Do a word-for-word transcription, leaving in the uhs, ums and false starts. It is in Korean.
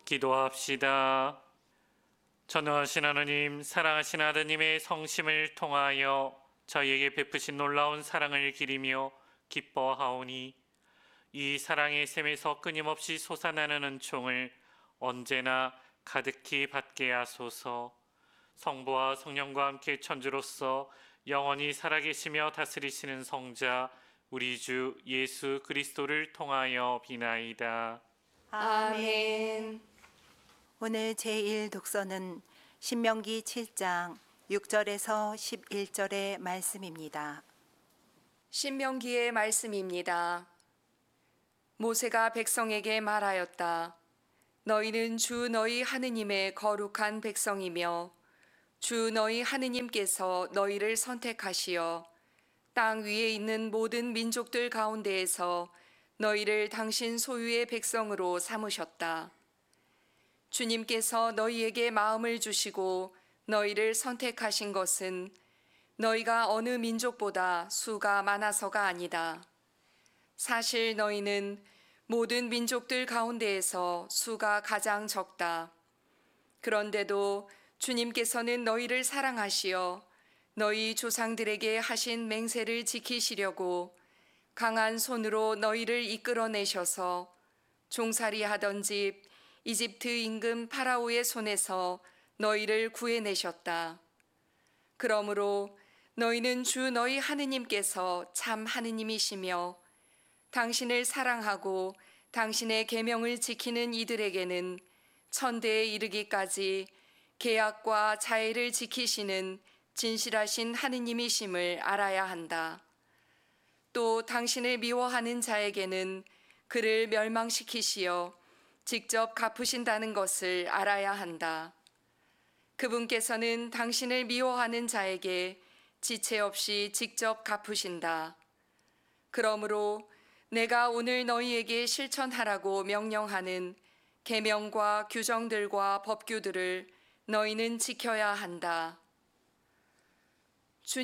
기도합시다. 전능하신 하느님, 사랑하신 아드님의 성심을 통하여 저희에게 베푸신 놀라운 사랑을 기리며 기뻐하오니 이 사랑의 샘에서 끊임없이 솟아나는 은총을 언제나 가득히 받게 하소서. 성부와 성령과 함께 천주로서 영원히 살아계시며 다스리시는 성자 우리 주 예수 그리스도를 통하여 비나이다. 아멘. 오늘 제일 독서는 신명기 칠 장 육 절에서 십일 절의 말씀입니다. 신명기의 말씀입니다. 모세가 백성에게 말하였다. 너희는 주 너희 하느님의 거룩한 백성이며 주 너희 하느님께서 너희를 선택하시어 땅 위에 있는 모든 민족들 가운데에서 너희를 당신 소유의 백성으로 삼으셨다. 주님께서 너희에게 마음을 주시고 너희를 선택하신 것은 너희가 어느 민족보다 수가 많아서가 아니다. 사실 너희는 모든 민족들 가운데에서 수가 가장 적다. 그런데도 주님께서는 너희를 사랑하시어 너희 조상들에게 하신 맹세를 지키시려고 강한 손으로 너희를 이끌어내셔서 종살이 하던 집 이집트 임금 파라오의 손에서 너희를 구해내셨다. 그러므로 너희는 주 너희 하느님께서 참 하느님이시며 당신을 사랑하고 당신의 계명을 지키는 이들에게는 천대에 이르기까지 계약과 자애를 지키시는 진실하신 하느님이심을 알아야 한다. 또 당신을 미워하는 자에게는 그를 멸망시키시어 직접 갚으신다는 것을 알아야 한다. 그분께서는 당신을 미워하는 자에게 지체 없이 직접 갚으신다. 그러므로 내가 오늘 너희에게 실천하라고 명령하는 계명과 규정들과 법규들을 너희는 지켜야 한다.